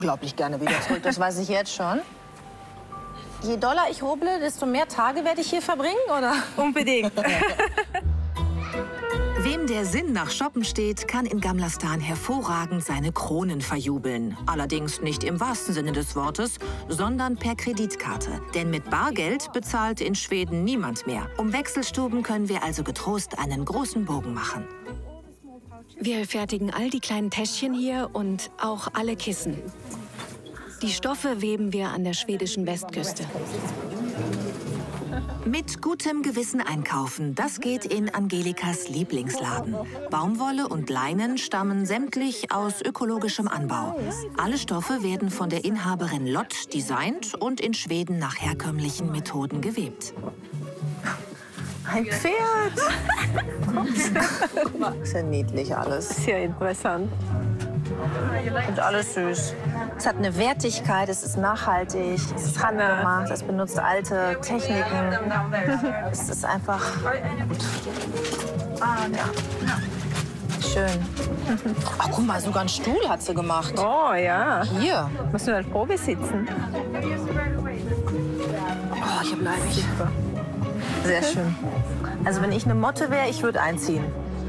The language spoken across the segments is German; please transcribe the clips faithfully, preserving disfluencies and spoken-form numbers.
unglaublich gerne wieder zurück, das weiß ich jetzt schon. Je doller ich ruble, desto mehr Tage werde ich hier verbringen, oder? Unbedingt. Wem der Sinn nach Shoppen steht, kann in Gamlastan hervorragend seine Kronen verjubeln. Allerdings nicht im wahrsten Sinne des Wortes, sondern per Kreditkarte. Denn mit Bargeld bezahlt in Schweden niemand mehr. Um Wechselstuben können wir also getrost einen großen Bogen machen. Wir fertigen all die kleinen Täschchen hier und auch alle Kissen. Die Stoffe weben wir an der schwedischen Westküste. Mit gutem Gewissen einkaufen, das geht in Angelikas Lieblingsladen. Baumwolle und Leinen stammen sämtlich aus ökologischem Anbau. Alle Stoffe werden von der Inhaberin Lott designt und in Schweden nach herkömmlichen Methoden gewebt. Ein Pferd! Ist ja niedlich alles. Sehr interessant. Und alles süß. Es hat eine Wertigkeit, es ist nachhaltig, es ist handgemacht, es benutzt alte Techniken. Es ist einfach gut. Ah, ja. Schön. Ach, guck mal, sogar einen Stuhl hat sie gemacht. Oh ja. Hier. Musst du eine Probe sitzen? Oh, hier bleibe ich. Sehr schön. Also wenn ich eine Motte wäre, ich würde einziehen.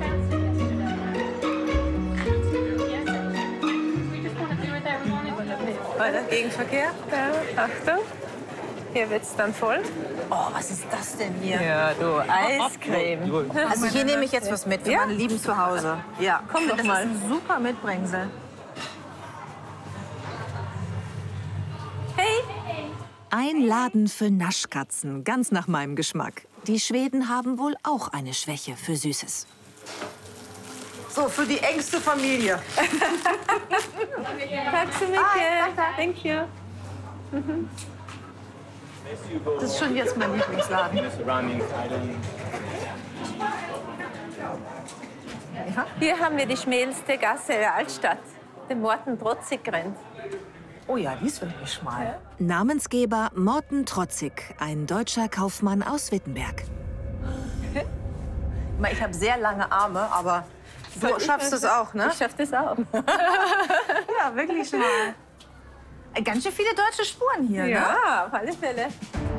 Weiter, Gegenverkehr. Ja, Achtung. Hier wird's dann voll. Oh, was ist das denn hier? Ja, du, Eiscreme. Also hier nehme ich jetzt was mit für Ja? meine Lieben zu Hause. Ja, Komm doch das mal. ist ein super Mitbringsel. Hey! Ein Laden für Naschkatzen, ganz nach meinem Geschmack. Die Schweden haben wohl auch eine Schwäche für Süßes. So, für die engste Familie. Tack så mycket. Thank you. Das ist schon jetzt mein Lieblingsladen. Ja? Hier haben wir die schmälste Gasse der Altstadt, den Morten Trotzig-Grenz. Oh ja, die ist wirklich schmal. Namensgeber Morten Trotzig, ein deutscher Kaufmann aus Wittenberg. Ich habe sehr lange Arme, aber du schaffst es auch, ne? Ich schaff das auch. Ja, wirklich schmal. Ganz schön viele deutsche Spuren hier, ne? Ja, auf alle Fälle.